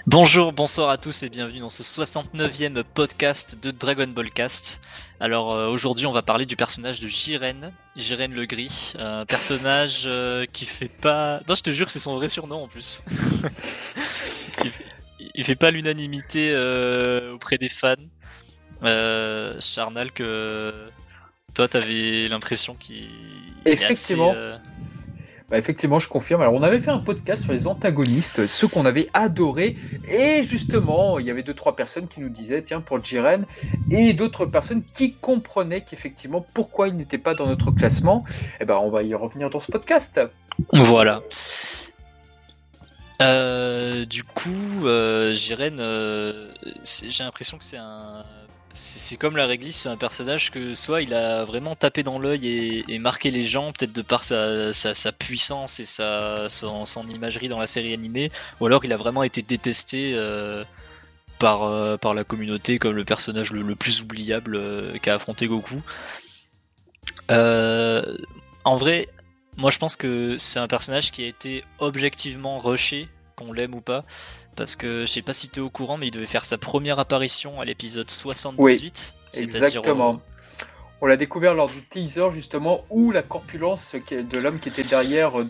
Bonjour, bonsoir à tous et bienvenue dans ce 69e podcast de Dragon Ball Cast. Alors aujourd'hui on va parler du personnage de Jiren le Gris, un personnage qui fait pas... Non, je te jure que c'est son vrai surnom en plus. il fait pas l'unanimité auprès des fans. Charnal, que toi t'avais l'impression qu'il Effectivement. est assez... Effectivement, je confirme. Alors, on avait fait un podcast sur les antagonistes, ceux qu'on avait adorés, et justement, il y avait 2-3 personnes qui nous disaient, tiens, pour Jiren, et d'autres personnes qui comprenaient qu'effectivement, pourquoi il n'était pas dans notre classement. On va y revenir dans ce podcast. Voilà. Du coup, Jiren, j'ai l'impression que c'est comme la réglisse, c'est un personnage que soit il a vraiment tapé dans l'œil et marqué les gens, peut-être de par sa puissance et son imagerie dans la série animée, ou alors il a vraiment été détesté par la communauté comme le personnage le plus oubliable qu'a affronté Goku. En vrai, moi je pense que c'est un personnage qui a été objectivement rushé, qu'on l'aime ou pas, parce que je sais pas si t'es au courant, mais il devait faire sa première apparition à l'épisode 78. Oui, c'est-à-dire exactement. On l'a découvert lors du teaser, justement, où la corpulence de l'homme qui était derrière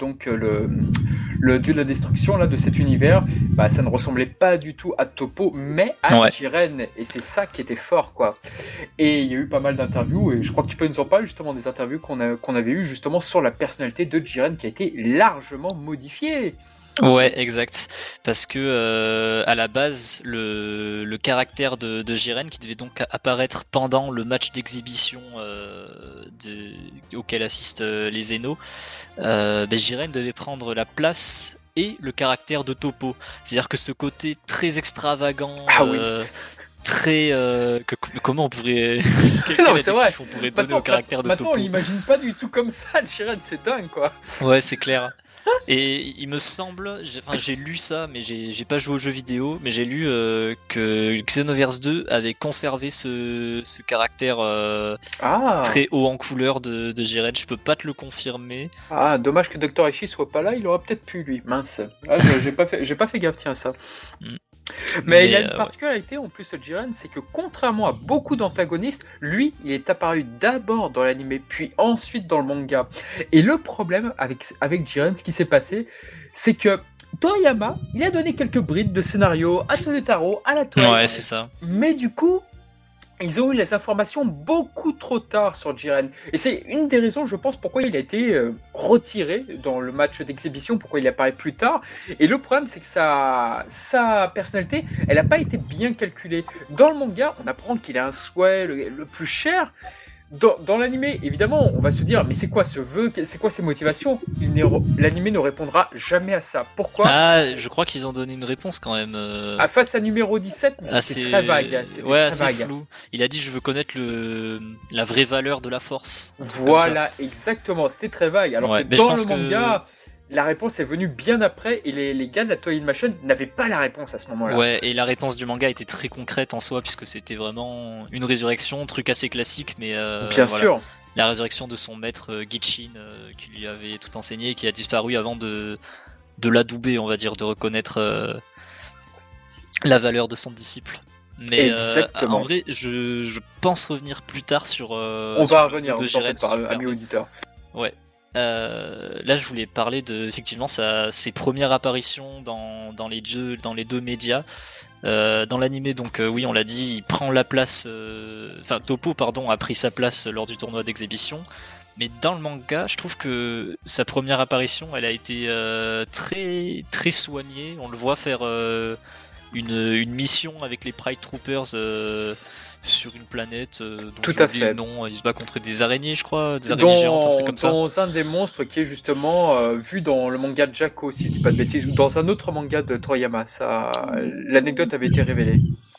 le dieu de la destruction là, de cet univers, ça ne ressemblait pas du tout à Toppo, mais à Jiren, et c'est ça qui était fort, quoi. Et il y a eu pas mal d'interviews, et je crois que tu peux nous en parler, justement, des interviews qu'on avait eues, justement, sur la personnalité de Jiren, qui a été largement modifiée. Ouais, exact. Parce que à la base, le caractère de Jiren, qui devait donc apparaître pendant le match d'exhibition auquel assistent les Zeno, Jiren devait prendre la place et le caractère de Toppo. C'est-à-dire que ce côté très extravagant, très comment on pourrait non, c'est vrai. On pourrait donner au caractère de Toppo. Maintenant on l'imagine pas du tout comme ça, Jiren, c'est dingue, quoi. Ouais, c'est clair. Et il me semble, j'ai lu ça, mais j'ai pas joué aux jeux vidéo, mais j'ai lu que Xenoverse 2 avait conservé ce caractère très haut en couleur de Jiren. Je peux pas te le confirmer. Ah, dommage que Dr. Ishii soit pas là, il aurait peut-être pu, lui. Mince. Ah, j'ai pas fait gaffe, tiens, à ça. Mais il y a une particularité en plus de Jiren, c'est que contrairement à beaucoup d'antagonistes, lui, il est apparu d'abord dans l'anime, puis ensuite dans le manga. Et le problème avec Jiren, ce qui s'est passé, c'est que Toriyama, il a donné quelques brides de scénario à Taro, à la Toei. Ouais, c'est ça. Mais du coup, ils ont eu les informations beaucoup trop tard sur Jiren. Et c'est une des raisons, je pense, pourquoi il a été retiré dans le match d'exhibition, pourquoi il apparaît plus tard. Et le problème, c'est que sa personnalité, elle n'a pas été bien calculée. Dans le manga, on apprend qu'il a un souhait le plus cher. Dans l'animé, évidemment, on va se dire, mais c'est quoi ce vœu, c'est quoi ses motivations? L'animé ne répondra jamais à ça. Pourquoi? Ah, je crois qu'ils ont donné une réponse quand même. Face à numéro 17, c'était très vague. Ouais, assez flou. Il a dit, je veux connaître la vraie valeur de la force. Voilà, exactement. C'était très vague. Alors que dans le manga... La réponse est venue bien après et les gars de la Toei Animation n'avaient pas la réponse à ce moment-là. Ouais, et la réponse du manga était très concrète en soi, puisque c'était vraiment une résurrection, truc assez classique, mais bien sûr. La résurrection de son maître Gichin, qui lui avait tout enseigné et qui a disparu avant de l'adouber, on va dire, de reconnaître la valeur de son disciple. Mais en vrai, je pense revenir plus tard sur. On va revenir, amis auditeurs. Ouais. Là, je voulais parler de effectivement ses premières apparitions dans les deux médias. Dans l'animé, donc oui, on l'a dit, il prend la place. Toppo, pardon, a pris sa place lors du tournoi d'exhibition. Mais dans le manga, je trouve que sa première apparition, elle a été très très soignée. On le voit faire une mission avec les Pride Troopers. Sur une planète dont tout à fait. Le nom, il se bat contre des araignées, je crois, des araignées géantes, un truc comme ça. Dans un des monstres qui est justement vu dans le manga de Jacko, si je dis pas de bêtises, ou dans un autre manga de Toriyama. L'anecdote avait été révélée.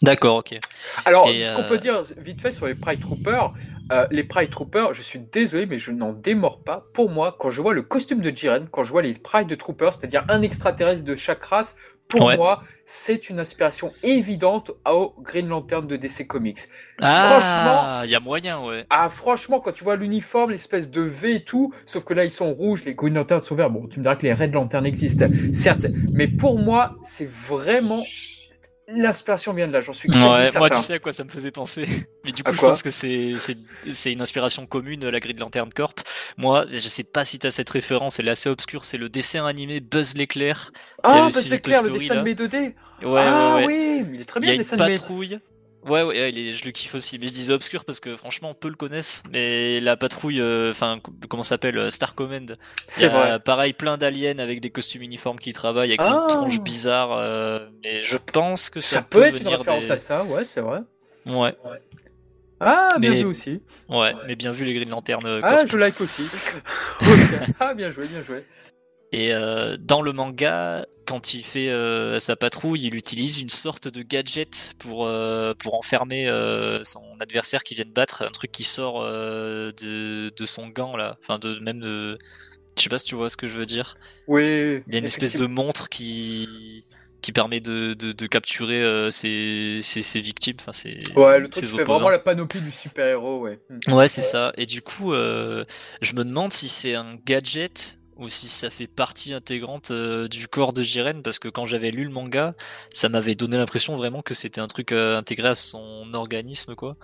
D'accord, ok. Alors, Et ce qu'on peut dire vite fait sur les Pride Troopers, je suis désolé, mais je n'en démords pas. Pour moi, quand je vois le costume de Jiren, quand je vois les Pride Troopers, c'est-à-dire un extraterrestre de chaque race, pour ouais. moi, c'est une inspiration évidente au Green Lantern de DC Comics. Franchement, Ah, il y a moyen, ouais. franchement, quand tu vois l'uniforme, l'espèce de V et tout, sauf que là, ils sont rouges, les Green Lanterns sont verts. Bon, tu me diras que les Red Lanterns existent, certes, mais pour moi, c'est vraiment l'inspiration vient de là, j'en suis quasi Ouais, moi certain. tu sais à quoi ça me faisait penser. Mais du À coup, je quoi? pense que c'est une inspiration commune, la grille de Lantern Corp. Moi, je sais pas si t'as cette référence, elle est assez obscure, c'est le dessin animé Buzz l'éclair qui Ah, avait Buzz suivi Toy l'éclair, le Story dessin là. animé 2D. Ouais, ouais, Ah ouais. oui, il est très Il bien y a ce une dessin animé. patrouille. Ouais, ouais, je le kiffe aussi. Mais je disais obscur parce que franchement, peu le connaissent. Mais la patrouille, enfin, comment ça s'appelle, Star Command. Il y C'est vrai. a pareil plein d'aliens avec des costumes uniformes qui travaillent, avec plein de tronches Ah, bizarres. Mais je pense que ça ça peut peut être une venir référence à des. ça, ouais, c'est vrai. Ouais. Ah, bien vu Mais aussi. ouais, mais bien vu les Green Lantern Ah, Corp. je like aussi. Ok. Ah, bien joué, bien joué. Et dans le manga, quand il fait sa patrouille, il utilise une sorte de gadget pour enfermer son adversaire qui vient de battre, un truc qui sort de son gant là, enfin je sais pas si tu vois ce que je veux dire. Oui, Il y a une espèce de effectivement. montre qui permet de capturer ses victimes, enfin Ouais, le truc qui ses fait vraiment opposants. la panoplie du super-héros, ouais. Ouais, c'est ça. Et du coup, je me demande si c'est un gadget ou si ça fait partie intégrante du corps de Jiren, parce que quand j'avais lu le manga, ça m'avait donné l'impression vraiment que c'était un truc intégré à son organisme, quoi.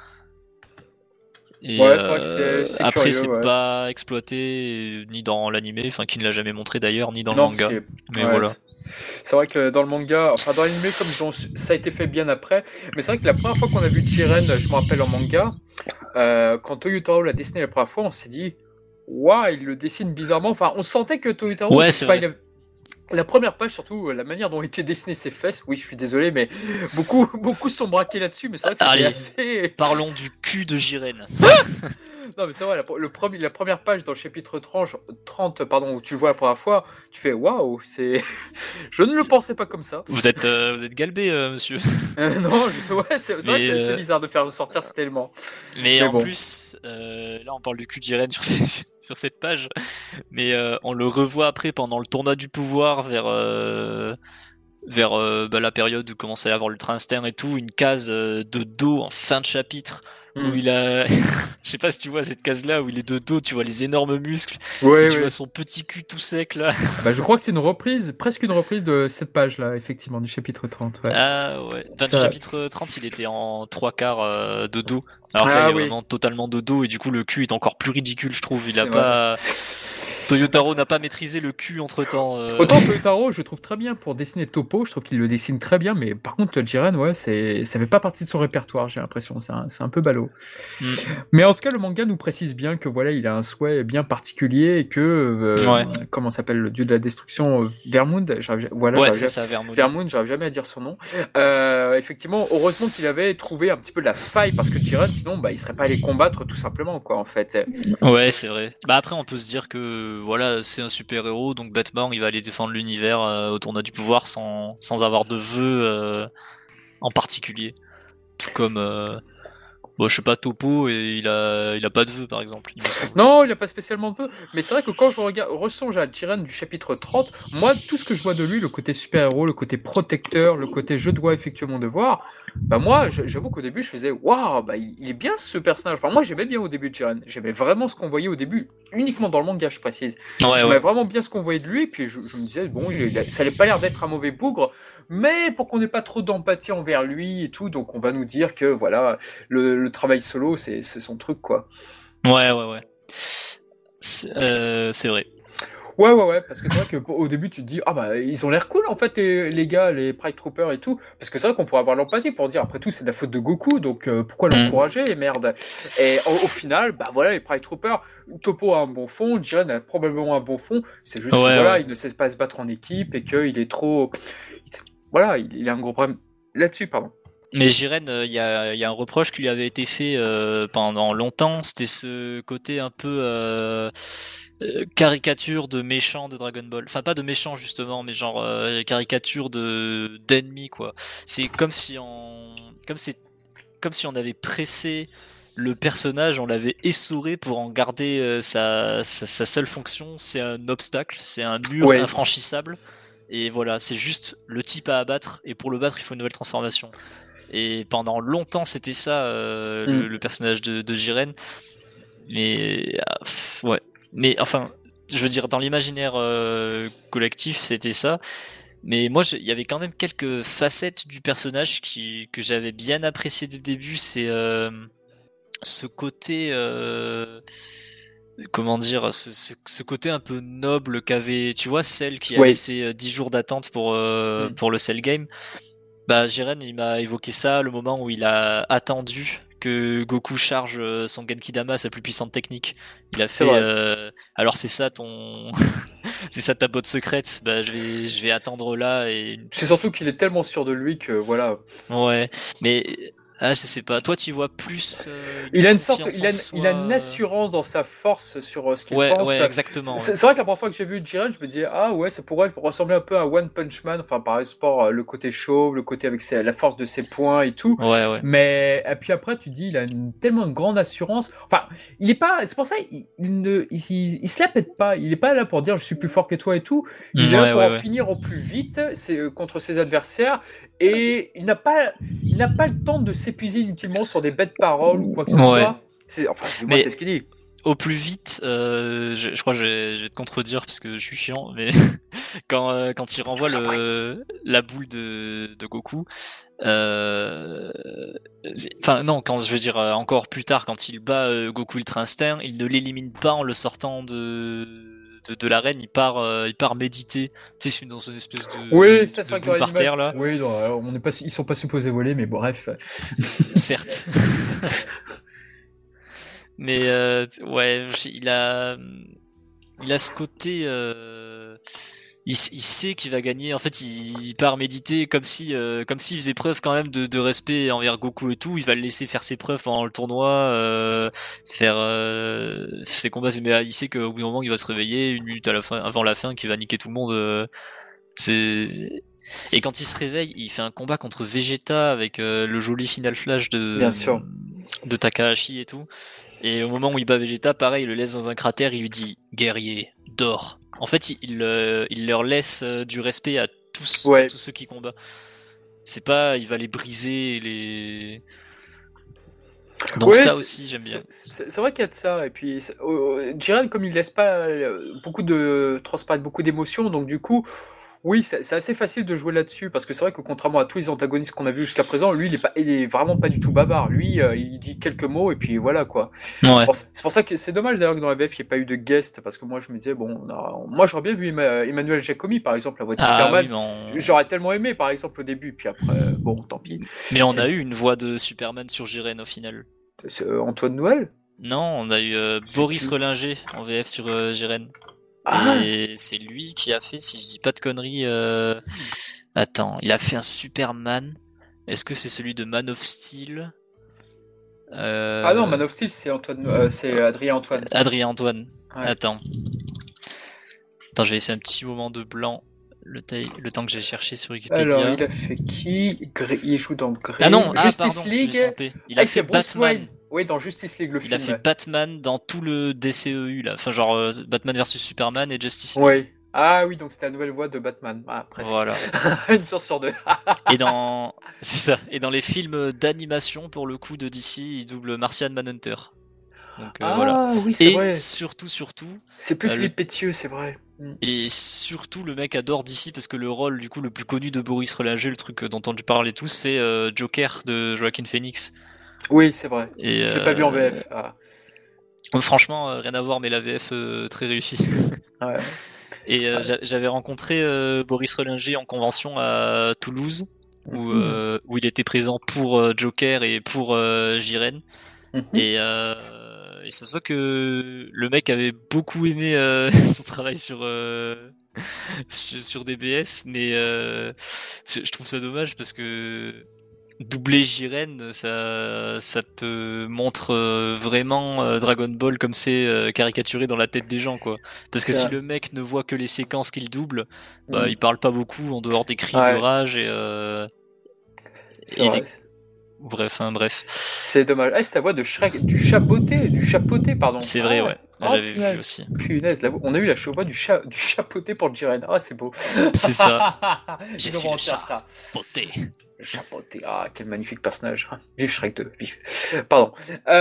Et Ouais, c'est vrai que c'est après, curieux, c'est ouais. pas exploité ni dans l'animé, enfin, qui ne l'a jamais montré d'ailleurs, ni dans le Non, parce manga. que Mais ouais, voilà. c'est vrai que dans le manga, enfin dans l'anime, comme ça a été fait bien après, mais c'est vrai que la première fois qu'on a vu Jiren, je me rappelle en manga, quand Toyotaro l'a dessiné la première fois, on s'est dit, waouh, il le dessine bizarrement. Enfin, on sentait que Toyotaro, je Ouais, sais c'est pas, vrai. la première page, surtout la manière dont étaient dessinées ses fesses. Oui, je suis désolé, mais beaucoup, beaucoup se sont braqués là-dessus. Mais c'est vrai que c'était Allez, assez. parlons du cul de Jiren. Non, mais c'est vrai, la première page dans le chapitre 30, pardon, où tu le vois la première fois, tu fais waouh, c'est. Je ne le pensais pas comme ça. Vous êtes galbé, monsieur. Non, ouais, c'est vrai que Mais c'est bizarre de faire sortir cet élément. Mais Mais en bon. plus, là on parle du cul d'Irène sur cette page, mais on le revoit après pendant le tournoi du pouvoir vers la période où commence à y avoir l'Ultra Instinct et tout, une case de dos en fin de chapitre où Hmm. il a, je sais pas si tu vois cette case là où il est de dos, tu vois les énormes muscles et Ouais, tu vois ouais. son petit cul tout sec là. Bah, je crois que c'est une reprise, presque une reprise de cette page-là, effectivement, du chapitre 30, ouais. Ah ouais, enfin le Ça... chapitre 30 il était en trois quarts de dos, alors que là il Ah est oui, vraiment totalement de dos et du coup le cul est encore plus ridicule je trouve, il a c'est vrai. pas. Toyotaro n'a pas maîtrisé le cul entre temps. Autant Toyotaro, je trouve très bien pour dessiner Topo, je trouve qu'il le dessine très bien, mais par contre, Jiren, ouais, ça fait pas partie de son répertoire, j'ai l'impression, c'est un peu ballot. Mais en tout cas, le manga nous précise bien que voilà, il a un souhait bien particulier et que, Ouais, comment s'appelle le dieu de la destruction, Vermund, voilà, ouais, c'est ça, Vermouth. Vermund, j'arrive jamais à dire son nom. Effectivement, heureusement qu'il avait trouvé un petit peu la faille parce que Jiren, sinon, bah, il serait pas allé combattre tout simplement, quoi, en fait. Ouais, c'est vrai. Bah après, on peut se dire que voilà, c'est un super héros, donc bêtement, il va aller défendre l'univers au tournoi du pouvoir sans avoir de vœux en particulier. Tout comme, bon, je sais pas, Topo et il a pas de vœux par exemple, il me semble. Non, il a pas spécialement de peu. Mais c'est vrai que quand je ressonge à Jiren du chapitre 30, moi, tout ce que je vois de lui, le côté super-héros, le côté protecteur, le côté je dois effectuer mon devoir, bah moi, j'avoue qu'au début, je faisais, waouh, bah il est bien ce personnage. Enfin, moi, j'aimais bien au début de Jiren. J'aimais vraiment ce qu'on voyait au début, uniquement dans le manga, je précise. Ouais, J'aimais ouais. vraiment bien ce qu'on voyait de lui, et puis je me disais, bon, ça n'avait pas l'air d'être un mauvais bougre, mais pour qu'on n'ait pas trop d'empathie envers lui et tout, donc on va nous dire que, voilà, le travail solo, c'est son truc, quoi. Ouais, ouais, ouais. C'est vrai. Ouais, ouais, ouais, parce que c'est vrai qu'au début, tu te dis, ah bah, ils ont l'air cool, en fait, les gars, les Pride Troopers et tout. Parce que c'est vrai qu'on pourrait avoir l'empathie pour dire, après tout, c'est de la faute de Goku, donc pourquoi Mm. l'encourager, merde. Et au final, bah voilà, les Pride Troopers, Topo a un bon fond, Jiren a probablement un bon fond, c'est juste que Ouais, voilà, ouais. il ne sait pas se battre en équipe et qu'il est trop. Voilà, il a un gros problème là-dessus, pardon. Mais Jiren, il y a un reproche qui lui avait été fait pendant longtemps, c'était ce côté un peu caricature de méchants de Dragon Ball. Enfin, pas de méchants justement, mais genre caricature de d'ennemis quoi. C'est comme si on avait pressé le personnage, on l'avait essoré pour en garder sa seule fonction, c'est un obstacle, c'est un mur Ouais. infranchissable. Et voilà, c'est juste le type à abattre, et pour le battre, il faut une nouvelle transformation. Et pendant longtemps, c'était ça, le personnage de Jiren. Mais ouais. Mais enfin, je veux dire, dans l'imaginaire collectif, c'était ça. Mais moi, il y avait quand même quelques facettes du personnage que j'avais bien apprécié dès le début. C'est ce côté, comment dire, ce côté un peu noble qu'avait, tu vois, celle qui a Ouais. laissé 10 jours d'attente pour le Cell Game. Bah, Jiren, il m'a évoqué ça le moment où il a attendu que Goku charge son Genkidama, sa plus puissante technique. Il a C'est fait, vrai. alors c'est ça ton, c'est ça ta botte secrète. Bah, je vais attendre là et C'est surtout qu'il est tellement sûr de lui que voilà. ouais. Mais je sais pas. Toi, tu vois plus une Il a une sorte, confiance en il a une soi. assurance dans sa force sur ce qu'il Ouais, pense. ouais, exactement. Ouais, C'est vrai que la première fois que j'ai vu Jiren, je me disais ah ouais, ça pourrait ressembler un peu à One Punch Man. Enfin, par rapport le côté chauve, le côté avec la force de ses poings et tout. ouais, ouais. Mais et puis après, tu dis il a tellement une grande assurance. Enfin, il est pas. C'est pour ça il se la pète pas. Il est pas là pour dire je suis plus fort que toi et tout. Il est là Ouais, pour ouais, en ouais. finir au plus vite. C'est contre ses adversaires. Et il n'a pas le temps de s'épuiser inutilement sur des bêtes paroles ou quoi que ce Ouais. soit. Enfin, du moins, Mais c'est ce qu'il dit. au plus vite, je crois que je vais te contredire parce que je suis chiant, mais quand il renvoie la boule de Goku, euh, enfin non, quand je veux dire encore plus tard, quand il bat Goku Ultra Instinct, il ne l'élimine pas en le sortant de l'arène, il part méditer, tu sais, dans une espèce Oui, ça c'est de vrai que dans boule par l'animation. terre là, Oui, non, on n'est pas, ils sont pas supposés voler, mais bref. certes. Mais ouais, il a ce côté, il sait qu'il va gagner. En fait, il part méditer comme s'il faisait preuve quand même de respect envers Goku et tout. Il va le laisser faire ses preuves pendant le tournoi, faire ses combats. Mais il sait qu'au bout d'un moment, il va se réveiller une minute à la fin, avant la fin, qu'il va niquer tout le monde. C'est et quand il se réveille, il fait un combat contre Vegeta avec le joli final flash Bien sûr. de Takahashi et tout. Et au moment où il bat Vegeta, pareil, il le laisse dans un cratère, il lui dit guerrier, dors. En fait, il leur laisse du respect à Ouais. tous ceux qui combattent. C'est pas, il va les briser, donc Ouais, ça aussi, j'aime bien. c'est vrai qu'il y a de ça. Et puis, Jiren, comme il laisse pas beaucoup de transparaître beaucoup d'émotions, donc du coup, oui, c'est assez facile de jouer là-dessus, parce que c'est vrai que contrairement à tous les antagonistes qu'on a vus jusqu'à présent, lui, il est vraiment pas du tout bavard. Lui, il dit quelques mots et puis voilà quoi. Ouais. C'est pour ça que c'est dommage d'ailleurs que dans la VF, il n'y ait pas eu de guest, parce que moi, je me disais, bon, moi, j'aurais bien vu Emmanuel Giacomi, par exemple, la voix de Ah oui, Superman. J'aurais tellement aimé, par exemple, au début, puis après, bon, tant pis. mais on a C'est eu une voix de Superman sur Jiren au final. Antoine Noël? Non, on a eu C'est Boris qui? Relinger en VF sur Jiren. Ah! Et c'est lui qui a fait, si je dis pas de conneries, attends, il a fait un Superman. Est-ce que c'est celui de Man of Steel? Ah non, Man of Steel, c'est Adrien Antoine. Adrien Antoine. Ouais. Attends. Attends, je vais laisser un petit moment de blanc. Le temps que j'ai cherché sur Alors, Wikipédia. il a fait qui? Il joue dans Grey. Ah non, Justice pardon, je me suis League. trompé. Il Ah, a il fait fait Bruce Batman. Wayne. Oui, dans Justice League, le Il a film. fait Batman dans tout le DCEU là. Enfin, genre Batman versus Superman et Justice League. Oui. Ah oui, donc c'était la nouvelle voix de Batman. Ah, presque. Voilà. Une chance sur deux. Et dans, c'est ça. Et dans les films d'animation, pour le coup de DC, il double Martian Manhunter. Donc voilà. Ah oui, c'est Et vrai. surtout, C'est plus le Philippe Pétieux, c'est vrai. et surtout le mec adore DC parce que le rôle du coup le plus connu de Boris Relinger, le truc dont on parle et tout, c'est Joker de Joaquin Phoenix. Oui, c'est vrai. Et Je l'ai pas vu en VF. Ah. franchement, rien à voir, mais la VF très réussie. Ouais. Et j'avais rencontré Boris Relinger en convention à Toulouse, où il était présent pour Joker et pour Jiren. Et ça se voit que le mec avait beaucoup aimé son travail sur DBS, mais je trouve ça dommage parce que doubler Jiren, ça te montre vraiment Dragon Ball comme c'est caricaturé dans la tête des gens, quoi. Parce que C'est si vrai. le mec ne voit que les séquences qu'il double, Hmm. il parle pas beaucoup en dehors des cris de Ouais, rage c'est et vrai. des... Bref, hein, bref. C'est dommage. Ah, c'est la voix de Shrek, du chapeauté, pardon. C'est vrai, Ah, ouais. oh J'avais vu punaise. aussi. Punaise, on a eu la voix du chapeauté pour Jiren. Ah, c'est beau. C'est ça. Je Ils vont suis le mentir chat. ça. Poté. Chapeauté, ah, quel magnifique personnage. Vive Shrek 2, vive. Pardon.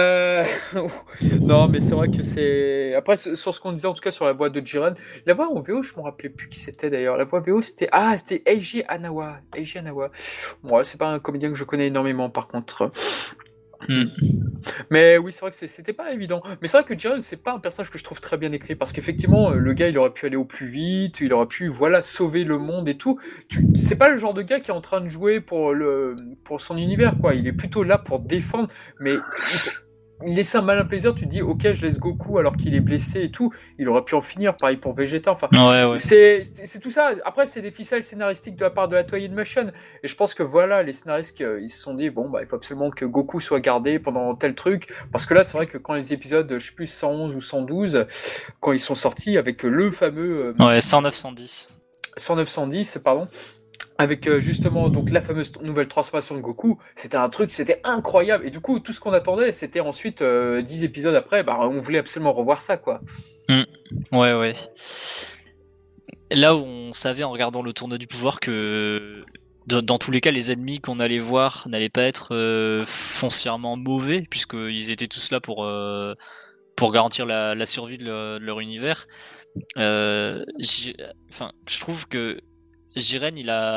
Non, mais c'est vrai que c'est. Après, sur ce qu'on disait en tout cas sur la voix de Jiren, la voix en VO, je me rappelais plus qui c'était d'ailleurs. La voix VO, c'était. Ah, c'était Eiji Anawa. Eiji Anawa. Bon, c'est pas un comédien que je connais énormément par contre. Hmm. Mais oui, c'est vrai que c'était pas évident. Mais c'est vrai que Jiren, c'est pas un personnage que je trouve très bien écrit parce qu'effectivement, le gars, il aurait pu aller au plus vite, il aurait pu, voilà, sauver le monde et tout. C'est pas le genre de gars qui est en train de jouer pour son univers, quoi. Il est plutôt là pour défendre, mais il laisse un malin plaisir. Tu te dis, ok, je laisse Goku alors qu'il est blessé et tout. Il aurait pu en finir, pareil pour Vegeta. Enfin, Ouais. c'est tout ça. Après, c'est des ficelles scénaristiques de la part de la Toei Animation. Et je pense que voilà, les scénaristes, ils se sont dit, bon, bah, il faut absolument que Goku soit gardé pendant tel truc. Parce que là, c'est vrai que quand les épisodes, je sais plus, 111 ou 112, quand ils sont sortis avec le fameux Ouais, 109, 110. 109-110, pardon, avec justement donc la fameuse nouvelle transformation de Goku, c'était incroyable. Et du coup, tout ce qu'on attendait, c'était ensuite 10 épisodes après, bah, on voulait absolument revoir ça, quoi. Ouais. Là où on savait en regardant le tournoi du pouvoir que dans tous les cas, les ennemis qu'on allait voir n'allaient pas être foncièrement mauvais, puisqu'ils étaient tous là pour garantir la survie de leur univers. Je trouve que Jiren,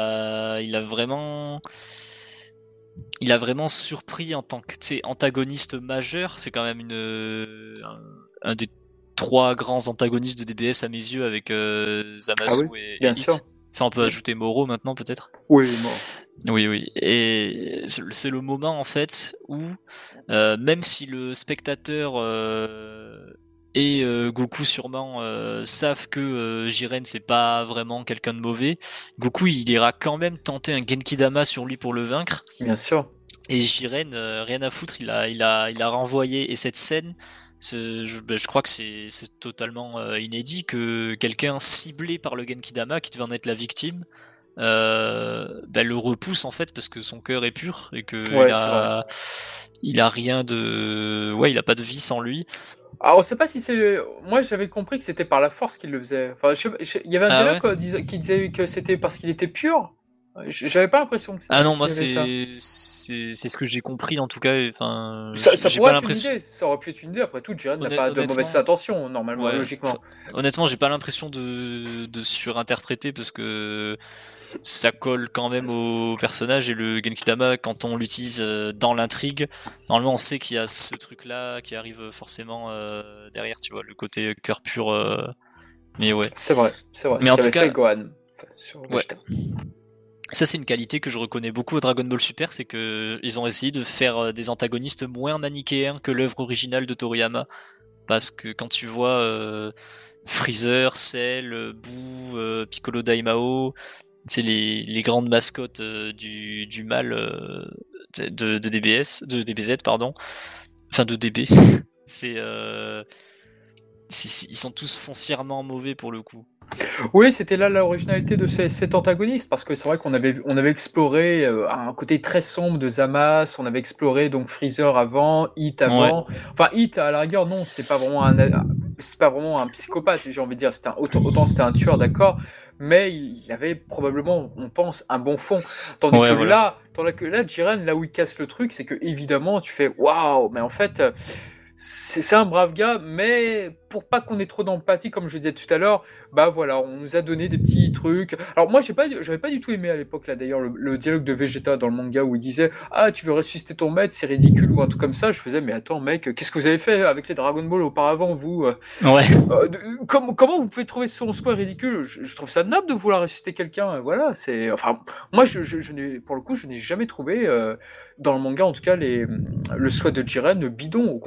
il a vraiment surpris en tant que antagoniste majeur. C'est quand même un des trois grands antagonistes de DBS à mes yeux avec Ah Zamasu oui, et bien sûr. Hit. Enfin, on peut ajouter Moro maintenant peut-être. Oui, bon. Oui. Et c'est le moment en fait où, même si le spectateur et Goku sûrement savent que Jiren c'est pas vraiment quelqu'un de mauvais, Goku il ira quand même tenter un Genkidama sur lui pour le vaincre. Bien sûr. Et Jiren, rien à foutre, il a renvoyé. Et cette scène, je crois que c'est totalement inédit que quelqu'un ciblé par le Genkidama, qui devait en être la victime, le repousse en fait parce que son cœur est pur et que Ouais, c'est vrai. il a rien de, ouais, il a pas de vie sans lui. Alors, on sait pas si c'est. Moi, j'avais compris que c'était par la force qu'il le faisait. Enfin, il y avait un Ah dialogue ouais. qui disait que c'était parce qu'il était pur. J'avais pas l'impression Ah non, qu'il moi y avait ça. c'est ce que j'ai compris en tout cas. Enfin, Ça j'ai pourrait pas être une l'impression. idée. Ça aurait pu être une idée. Après tout, Jiren n'a pas de mauvaises Honnêtement, intentions, normalement, ouais. logiquement. Honnêtement, j'ai pas l'impression de surinterpréter parce que ça colle quand même au personnage et le Genkidama, quand on l'utilise dans l'intrigue, normalement on sait qu'il y a ce truc-là qui arrive forcément derrière, tu vois, le côté cœur pur. Mais ouais. C'est vrai, c'est vrai. Mais Ce en tout qu'avait fait cas, Gohan sur ouais. Vegeta. Ça c'est une qualité que je reconnais beaucoup à Dragon Ball Super, c'est que ils ont essayé de faire des antagonistes moins manichéens que l'œuvre originale de Toriyama. Parce que quand tu vois Freezer, Cell, Boo, Piccolo Daimao, c'est les grandes mascottes du mal de DBS, de DBZ, pardon. Enfin, de DB. c'est, ils sont tous foncièrement mauvais pour le coup. Oui, c'était là l'originalité de cet antagoniste, parce que c'est vrai on avait exploré un côté très sombre de Zamasu, on avait exploré donc Freezer avant, Hit Ouais. avant. Enfin, Hit à la rigueur, non, c'était pas vraiment un psychopathe, j'ai envie de dire. Autant c'était un tueur, d'accord, mais il avait probablement, on pense, un bon fond. Ouais, voilà. Tandis que là, Jiren, là où il casse le truc, c'est que évidemment, tu fais waouh, mais en fait. C'est un brave gars, mais pour pas qu'on ait trop d'empathie, comme je disais tout à l'heure, bah voilà, on nous a donné des petits trucs. Alors moi, j'avais pas du tout aimé à l'époque là, d'ailleurs, le dialogue de Vegeta dans le manga où il disait ah tu veux ressusciter ton maître, c'est ridicule ou un truc comme ça. Je faisais mais attends mec, qu'est-ce que vous avez fait avec les Dragon Ball auparavant vous Ouais. Comment vous pouvez trouver son square ridicule? Je trouve ça noble de vouloir ressusciter quelqu'un. Voilà, c'est enfin moi je n'ai pour le coup je n'ai jamais trouvé dans le manga en tout cas le souhait de Jiren bidon, au contraire.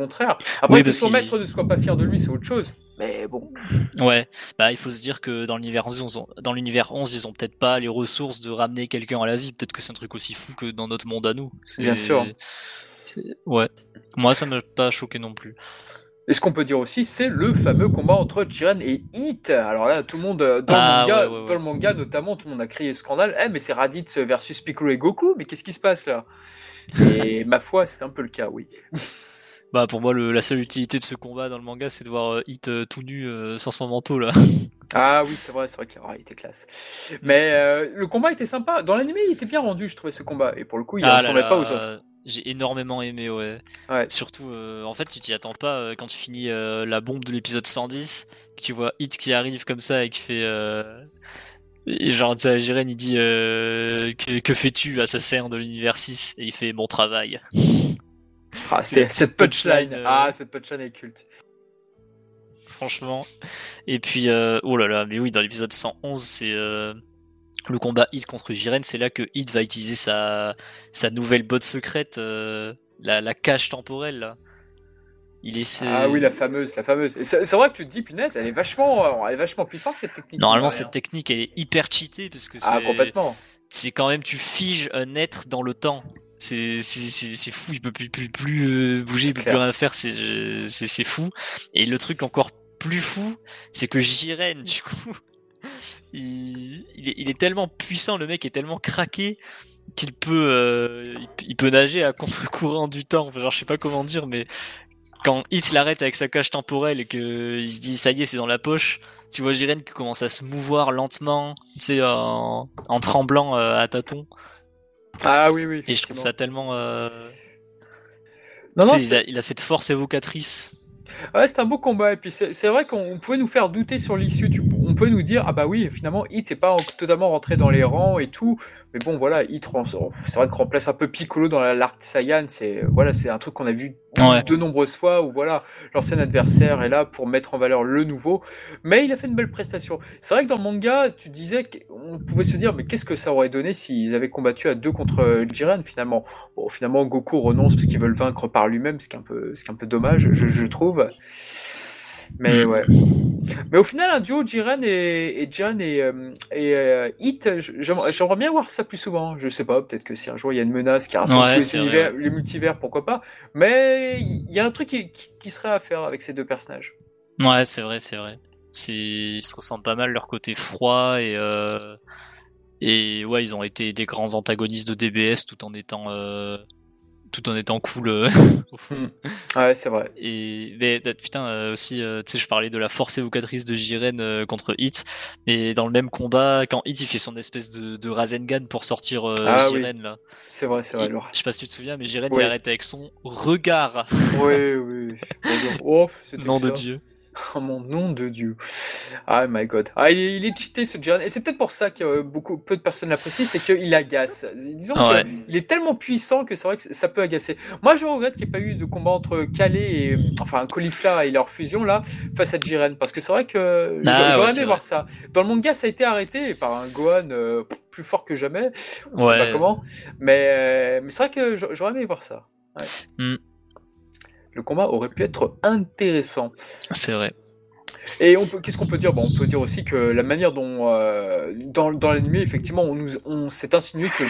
Après, Oui, que parce son qu'il... maître ne soit pas fier de lui, c'est autre chose. Mais bon. Ouais, bah il faut se dire que dans l'univers 11, ils ont peut-être pas les ressources de ramener quelqu'un à la vie. Peut-être que c'est un truc aussi fou que dans notre monde à nous. Bien sûr. Ouais. Moi, ça m'a pas choqué non plus. Et ce qu'on peut dire aussi, c'est le fameux combat entre Jiren et Hit. Alors là, tout le monde, dans le manga notamment, tout le monde a crié scandale. Mais c'est Raditz versus Piccolo et Goku, mais qu'est-ce qui se passe là? Et ma foi, c'est un peu le cas, oui. Bah pour moi, la seule utilité de ce combat dans le manga, c'est de voir Hit tout nu sans son manteau là. Ah oui, c'est vrai qu'il était classe. Mais le combat était sympa. Dans l'anime, il était bien rendu, je trouvais, ce combat. Et pour le coup, il ne ressemblait pas aux autres. J'ai énormément aimé, ouais. Surtout, en fait, tu t'y attends pas quand tu finis la bombe de l'épisode 110, que tu vois Hit qui arrive comme ça et qui fait... Et genre, Jiren, il dit que fais-tu, assassin de l'univers 6? Et il fait mon travail. C'était cette punchline. Cette punchline est culte. Franchement. Et puis, oh là là, mais oui, dans l'épisode 111, c'est le combat Hit contre Jiren. C'est là que Hit va utiliser sa nouvelle botte secrète, la cage temporelle, là. Ah oui, la fameuse. Et c'est vrai que tu te dis, punaise, elle est vachement puissante, cette technique. Normalement, cette technique, elle est hyper cheatée, parce que complètement. C'est quand même, tu figes un être dans le temps. C'est fou, il peut plus bouger, il peut plus rien faire, c'est fou. Et le truc encore plus fou, c'est que Jiren, du coup, il est tellement puissant, le mec est tellement craqué qu'il peut nager à contre-courant du temps. Enfin, genre, je sais pas comment dire, mais quand Hit l'arrête avec sa cage temporelle et qu'il se dit ça y est, c'est dans la poche, tu vois Jiren qui commence à se mouvoir lentement, tu sais, en tremblant à tâtons. Ah oui. Et je trouve ça tellement. Non, il a cette force évocatrice. Ouais, c'est un beau combat. Et puis c'est vrai qu'on pouvait nous faire douter sur l'issue. On pouvait nous dire, ah bah oui, finalement, Hit n'est pas totalement rentré dans les rangs et tout. Mais bon, voilà, Hit, c'est vrai qu'on remplace un peu Piccolo dans l'Arc Saiyan. C'est un truc qu'on a vu de nombreuses fois où voilà, l'ancien adversaire est là pour mettre en valeur le nouveau. Mais il a fait une belle prestation. C'est vrai que dans le manga, tu disais qu'on pouvait se dire, mais qu'est-ce que ça aurait donné s'ils avaient combattu à deux contre Jiren finalement? Bon, finalement, Goku renonce parce qu'il veut le vaincre par lui-même, ce qui est un peu dommage, je trouve. Mais ouais. Mais au final, un duo Jiren et Hit, j'aimerais bien voir ça plus souvent. Je sais pas, peut-être que si un jour il y a une menace qui rassemble tous les multivers, pourquoi pas. Mais il y a un truc qui serait à faire avec ces deux personnages. Ouais, c'est vrai. Ils se ressemblent pas mal, leur côté froid et ouais, ils ont été des grands antagonistes de DBS tout en étant cool au fond. Ouais, c'est vrai. Et mais putain aussi, tu sais, je parlais de la force évocatrice de Jiren contre Hit, mais dans le même combat, quand Hit il fait son espèce de Rasengan pour sortir Jiren là. C'est vrai. Je sais pas si tu te souviens, mais Jiren il arrête avec son regard. Oui. Oh, nom de Dieu. Oh mon nom de Dieu. Ah my god. Ah, il est cheaté ce Jiren. Et c'est peut-être pour ça que peu de personnes l'apprécient, c'est qu'il agace. Disons qu'il est tellement puissant que c'est vrai que ça peut agacer. Moi je regrette qu'il n'y ait pas eu de combat entre Calais et Caulifla et leur fusion là face à Jiren. Parce que c'est vrai que j'aurais aimé voir ça. Dans le manga ça a été arrêté par un Gohan plus fort que jamais. On sait pas comment. Mais c'est vrai que j'aurais aimé voir ça. Ouais. Le combat aurait pu être intéressant. C'est vrai. Et qu'est-ce qu'on peut dire? On peut dire aussi que la manière dont, dans l'anime, effectivement, on s'est insinué que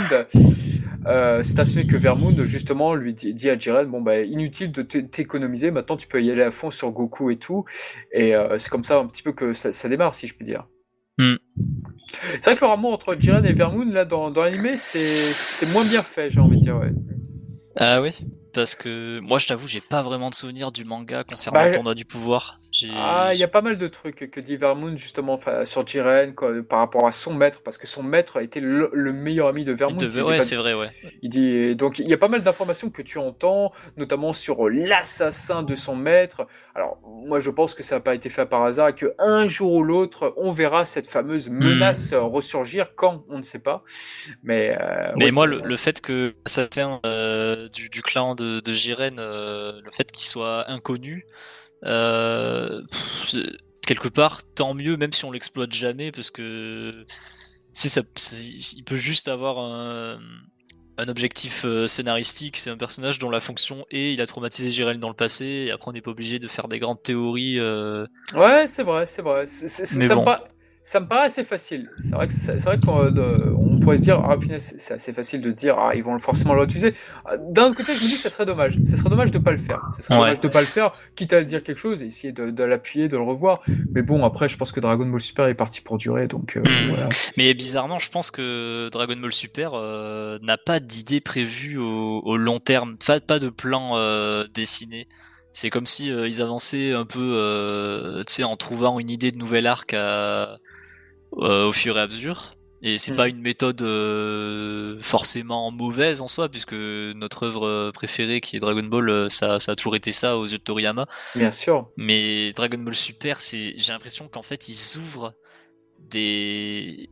Vermund, justement, lui dit à Jiren, inutile de t'économiser, maintenant tu peux y aller à fond sur Goku et tout. Et c'est comme ça un petit peu que ça démarre, si je puis dire. C'est vrai que le rapport entre Jiren et Vermund, là, dans l'anime, c'est moins bien fait, j'ai envie de dire, ouais. Ah oui? Parce que moi, je t'avoue, j'ai pas vraiment de souvenir du manga concernant le tournoi du pouvoir. Il y a pas mal de trucs que dit Vermund justement sur Jiren par rapport à son maître, parce que son maître a été le meilleur ami de Vermund. C'est vrai, ouais. Il dit, donc il y a pas mal d'informations que tu entends, notamment sur l'assassin de son maître. Alors moi je pense que ça n'a pas été fait par hasard et qu'un jour ou l'autre on verra cette fameuse menace ressurgir, quand on ne sait pas. Mais moi le fait que l'assassin du clan de Jiren, le fait qu'il soit inconnu, quelque part tant mieux, même si on l'exploite jamais, parce que il peut juste avoir un objectif scénaristique, c'est un personnage dont la fonction est il a traumatisé Jiren dans le passé, et après on n'est pas obligé de faire des grandes théories. Ouais, c'est vrai, c'est vrai. Mais bon. Ça me paraît assez facile. C'est vrai que c'est vrai qu'on pourrait se dire, ah punaise, c'est assez facile de dire, ah ils vont forcément l'utiliser. D'un autre côté, je me dis que ça serait dommage. Ça serait dommage de pas le faire. Ça serait dommage de pas le faire, quitte à le dire quelque chose et essayer de l'appuyer, de le revoir. Mais bon, après, je pense que Dragon Ball Super est parti pour durer, donc voilà. Mais bizarrement, je pense que Dragon Ball Super n'a pas d'idée prévue au long terme, pas de plan dessiné. C'est comme si ils avançaient un peu, tu sais, en trouvant une idée de nouvel arc au fur et à mesure. Et c'est pas une méthode forcément mauvaise en soi, puisque notre œuvre préférée, qui est Dragon Ball, ça a toujours été ça aux yeux de Toriyama. Bien sûr. Mais Dragon Ball Super, j'ai l'impression qu'en fait ils ouvrent des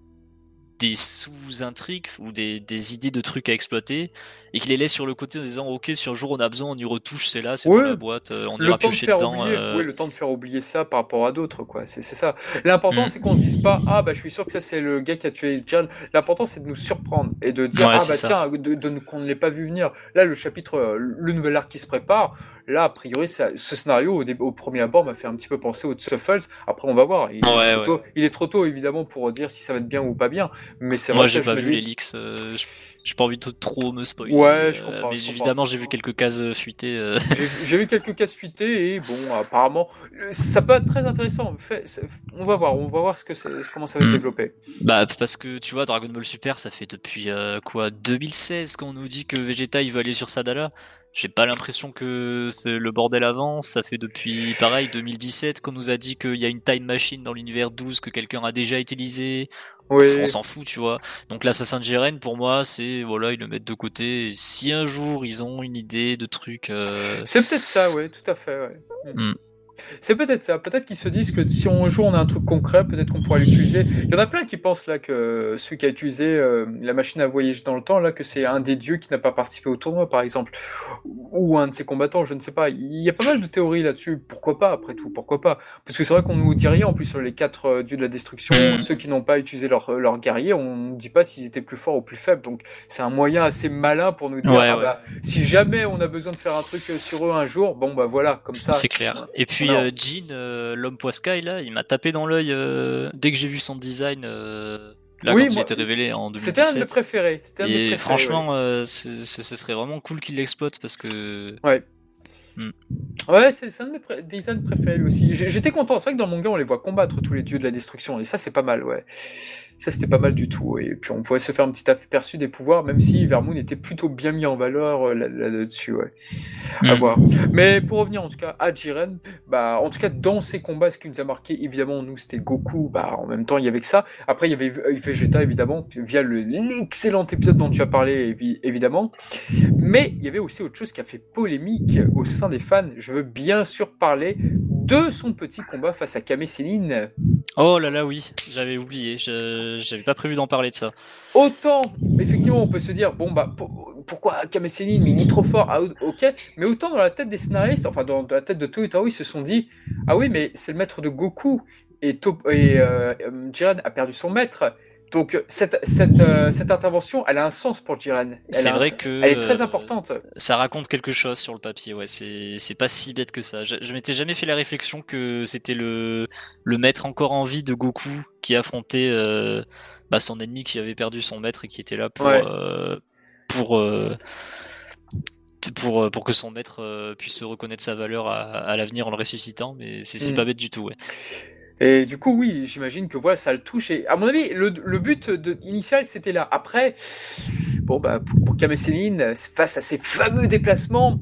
sous-intrigues ou des idées de trucs à exploiter, et qu'il les laisse sur le côté en disant ok, si un jour on a besoin, on y retouche, c'est là, c'est dans la boîte, on ira piocher dedans. Oui, le temps de faire oublier ça par rapport à d'autres, quoi. C'est ça. L'important, c'est qu'on se dise pas, ah bah je suis sûr que ça c'est le gars qui a tué John. L'important, c'est de nous surprendre et de dire, ah bah tiens, qu'on ne l'ait pas vu venir. Là, le chapitre, le nouvel arc qui se prépare, là, a priori, ce scénario, au premier abord, m'a fait un petit peu penser au Tuffles. Après, on va voir. Il est trop tôt, évidemment, pour dire si ça va être bien ou pas bien. Mais c'est moi, j'ai pas vu les leaks. J'ai pas envie de trop me spoiler. Ouais, je comprends. Mais évidemment, j'ai vu quelques cases fuitées. J'ai vu quelques cases fuitées et bon, apparemment, ça peut être très intéressant. On va voir comment ça va être développé. Bah, parce que tu vois, Dragon Ball Super, ça fait depuis 2016 qu'on nous dit que Vegeta il veut aller sur Sadala. J'ai pas l'impression que le bordel avance. Ça fait depuis, pareil, 2017 qu'on nous a dit qu'il y a une time machine dans l'univers 12 que quelqu'un a déjà utilisé. Oui. On s'en fout, tu vois. Donc l'assassin de Jiren, pour moi, c'est voilà, ils le mettent de côté. Et si un jour ils ont une idée de truc, c'est peut-être ça, ouais, tout à fait. Ouais. C'est peut-être ça. Peut-être qu'ils se disent que si un jour on a un truc concret, peut-être qu'on pourra l'utiliser. Il y en a plein qui pensent là que celui qui a utilisé la machine à voyager dans le temps, là, que c'est un des dieux qui n'a pas participé au tournoi, par exemple, ou un de ses combattants, je ne sais pas. Il y a pas mal de théories là-dessus. Pourquoi pas, après tout, pourquoi pas? Parce que c'est vrai qu'on nous dit rien en plus sur les 4 dieux de la destruction, ceux qui n'ont pas utilisé leur guerrier, on ne dit pas s'ils étaient plus forts ou plus faibles. Donc c'est un moyen assez malin pour nous dire, bah, si jamais on a besoin de faire un truc sur eux un jour, bon bah voilà, comme ça. C'est clair. Et puis Jin, l'homme poiscaille là, il m'a tapé dans l'œil dès que j'ai vu son design. Là, quand il était révélé en 2017. C'était un de mes préférés. Et franchement, ce serait vraiment cool qu'il l'exploite parce que. Ouais. Ouais, c'est un de mes designs préférés aussi. J'étais content. C'est vrai que dans le manga, on les voit combattre tous les dieux de la destruction. Et ça, c'est pas mal, ouais. Ça, c'était pas mal du tout. Et puis, on pouvait se faire un petit aperçu des pouvoirs, même si Vermoon était plutôt bien mis en valeur là-dessus, ouais. À voir. Mais pour revenir, en tout cas, à Jiren, bah, en tout cas, dans ces combats, ce qui nous a marqué, évidemment, nous, c'était Goku. Bah, en même temps, il y avait que ça. Après, il y avait Vegeta, évidemment, via l'excellent épisode dont tu as parlé, évidemment. Mais il y avait aussi autre chose qui a fait polémique au sein des fans. Je veux bien sûr parler de son petit combat face à Kame Sennin. Oh là là, oui, j'avais oublié, j'avais pas prévu d'en parler de ça. Autant, effectivement, on peut se dire, bon bah, pourquoi Kame Sennin, mais il est trop fort, ok, mais autant dans la tête des scénaristes, enfin dans la tête de Toyotarou, ils se sont dit, ah oui, mais c'est le maître de Goku, et Jiren a perdu son maître. Donc cette intervention, elle a un sens pour Jiren. C'est vrai que elle est très importante. Ça raconte quelque chose sur le papier, ouais. C'est pas si bête que ça. Je m'étais jamais fait la réflexion que c'était le maître encore en vie de Goku qui affrontait son ennemi qui avait perdu son maître et qui était là pour que son maître puisse se reconnaître sa valeur à l'avenir en le ressuscitant. Mais c'est pas bête du tout, ouais. Et du coup, oui, j'imagine que voilà, ça le touche. Et à mon avis, le but initial, c'était là. Après, bon, bah, pour Kame Sennin, face à ces fameux déplacements,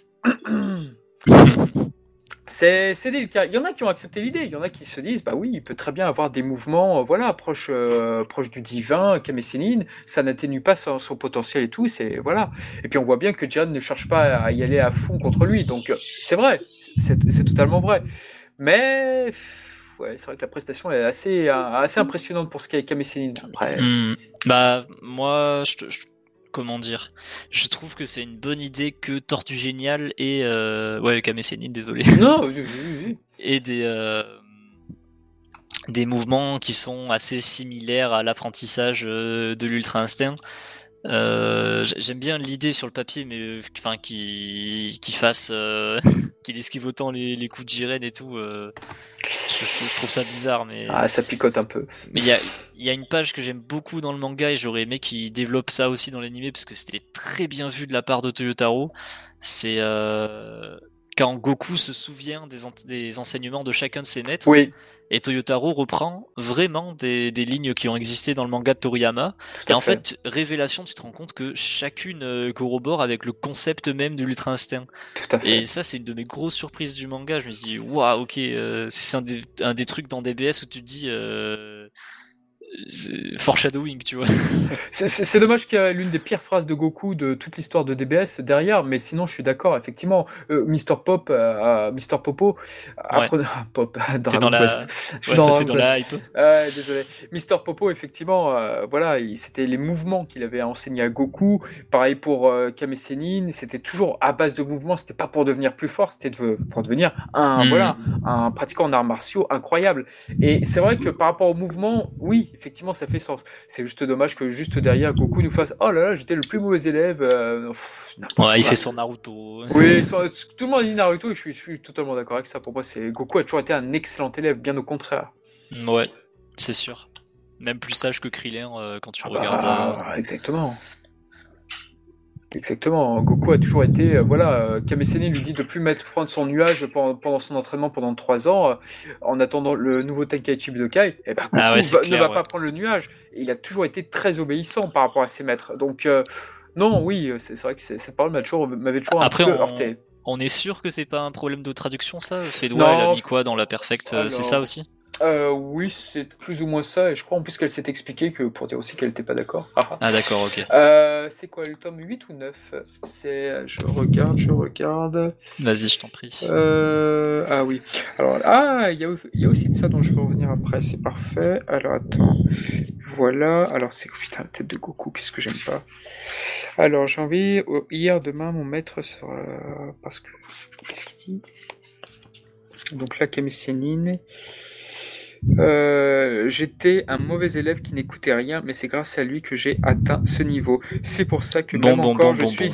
c'est délicat. Il y en a qui ont accepté l'idée. Il y en a qui se disent, bah oui, il peut très bien avoir des mouvements, proche du divin, Kame Sennin. Ça n'atténue pas son potentiel et tout. Voilà. Et puis on voit bien que Jiren ne cherche pas à y aller à fond contre lui. Donc c'est vrai, c'est totalement vrai. Mais ouais, c'est vrai que la prestation est assez impressionnante pour ce qu'est Kame Sennin. Après, bah moi, comment dire, je trouve que c'est une bonne idée que Tortue Géniale et Kame Sennin, désolé. Non, et des mouvements qui sont assez similaires à l'apprentissage de l'Ultra Instinct. J'aime bien l'idée sur le papier, mais enfin qu'il fasse, qu'il esquive autant les coups de Jiren et tout. Je trouve ça bizarre, mais Ah, ça picote un peu. mais il y a une page que j'aime beaucoup dans le manga et j'aurais aimé qu'il développe ça aussi dans l'anime parce que c'était très bien vu de la part de Toyotaro. C'est quand Goku se souvient des enseignements de chacun de ses maîtres. Oui, Et Toyotaro reprend vraiment des lignes qui ont existé dans le manga de Toriyama. tout Et à en fait. fait, révélation, tu te rends compte que chacune corrobore avec le concept même de l'Ultra Instinct. Tout à fait. Et ça, c'est une de mes grosses surprises du manga. Je me suis dit, waouh, ok, c'est un des trucs dans DBS où tu te dis foreshadowing, tu vois. C'est dommage qu'il y a l'une des pires phrases de Goku de toute l'histoire de DBS derrière, mais sinon je suis d'accord, effectivement. Mr. Pop, Mr. Popo, Ouais. apprenez, Pop, T'es dans Dragon Quest. la, Je suis ouais, dans t'es Dragon dans Quest. la hype. Désolé. Mr. Popo, effectivement, voilà, c'était les mouvements qu'il avait enseigné à Goku. Pareil pour Kame Sennin, c'était toujours à base de mouvements, c'était pas pour devenir plus fort, c'était pour devenir voilà, un pratiquant en arts martiaux incroyable. Et c'est vrai que par rapport au mouvement, oui, effectivement, ça fait sens. C'est juste dommage que juste derrière, Goku nous fasse « Oh là là, j'étais le plus mauvais élève. N'importe Ouais, il quoi. fait son Naruto. Oui, tout le monde dit Naruto et je suis totalement d'accord avec ça. Pour moi, Goku a toujours été un excellent élève, bien au contraire. Ouais, c'est sûr. Même plus sage que Krillin quand tu Ah regardes. bah, exactement. Exactement. Goku a toujours été, voilà, Kame Sennin lui dit de plus prendre son nuage pendant son entraînement pendant 3 ans, en attendant le nouveau Tenkaichi Budokai. Et ben Goku Ah ouais, c'est ne clair, va ouais. pas prendre le nuage. Et il a toujours été très obéissant par rapport à ses maîtres. Donc non, oui, c'est vrai que cette parole m'avait toujours un Après, petit peu heurté. on est sûr que c'est pas un problème de traduction, ça? Fedwa, elle a Non, mis quoi dans la perfect? C'est ça alors, aussi? oui, c'est plus ou moins ça. Et je crois en plus qu'elle s'est expliquée que pour dire aussi qu'elle n'était pas d'accord. Ah d'accord, ok. C'est quoi le tome 8 ou 9? Je regarde. Vas-y, je t'en prie. Ah oui. Alors, il y a aussi de ça dont je vais revenir après, c'est parfait. Alors, attends. Voilà. Alors, c'est. Putain, la tête de Goku, qu'est-ce que j'aime pas. Alors, j'ai envie. Hier, demain, mon maître sera. Parce que. Qu'est-ce qu'il dit? Donc là, Kame Sennin. J'étais un mauvais élève qui n'écoutait rien, mais c'est grâce à lui que j'ai atteint ce niveau. C'est pour ça que même encore je suis